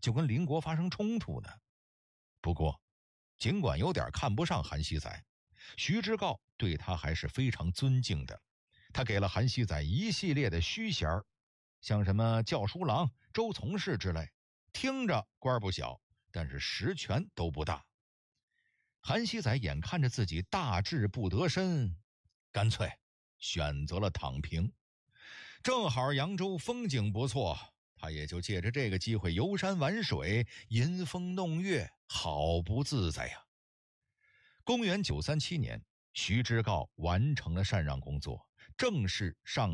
就跟邻国发生冲突呢。不过，尽管有点看不上韩熙载，徐知诰对他还是非常尊敬的。他给了韩熙载一系列的虚衔儿，像什么校书郎、周从事之类，听着官不小，但是实权都不大。韩熙载眼看着自己大志不得伸，干脆选择了躺平。正好扬州风景不错，他也就借着这个机会游山玩水，吟风弄月，好不自在呀。公元937年，徐知诰完成了禅让工作，正式上